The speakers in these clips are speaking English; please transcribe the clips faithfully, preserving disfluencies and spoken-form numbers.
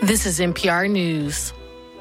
This is N P R News.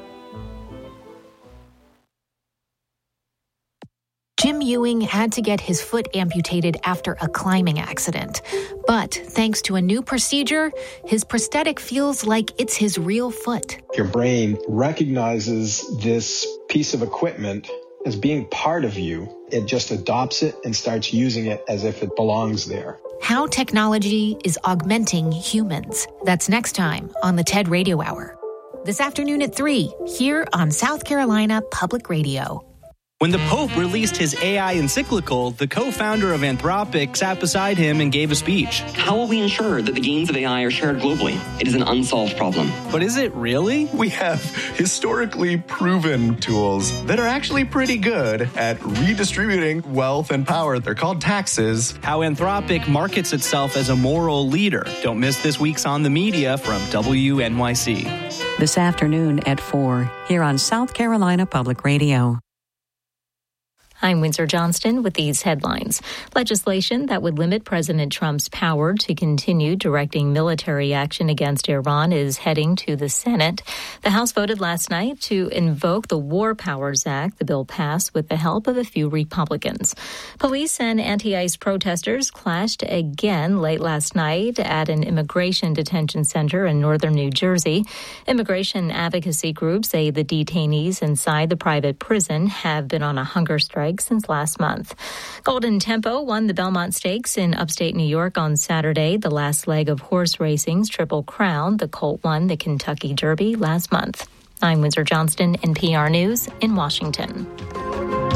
Jim Ewing had to get his foot amputated after a climbing accident. But thanks to a new procedure, his prosthetic feels like it's his real foot. Your brain recognizes this piece of equipment as being part of you. It just adopts it and starts using it as if it belongs there. How technology is augmenting humans. That's next time on the TED Radio Hour. This afternoon at three, here on South Carolina Public Radio. When the Pope released his A I encyclical, the co-founder of Anthropic sat beside him and gave a speech. How will we ensure that the gains of A I are shared globally? It is an unsolved problem. But is it really? We have historically proven tools that are actually pretty good at redistributing wealth and power. They're called taxes. How Anthropic markets itself as a moral leader. Don't miss this week's On the Media from W N Y C. This afternoon at four, here on South Carolina Public Radio. I'm Windsor Johnston with these headlines. Legislation that would limit President Trump's power to continue directing military action against Iran is heading to the Senate. The House voted last night to invoke the War Powers Act. The bill passed with the help of a few Republicans. Police and anti-ICE protesters clashed again late last night at an immigration detention center in northern New Jersey. Immigration advocacy groups say the detainees inside the private prison have been on a hunger strike since last month. Golden Tempo won the Belmont Stakes in upstate New York on Saturday, the last leg of horse racing's Triple Crown. The colt won the Kentucky Derby last month. I'm Windsor Johnston, N P R News in Washington.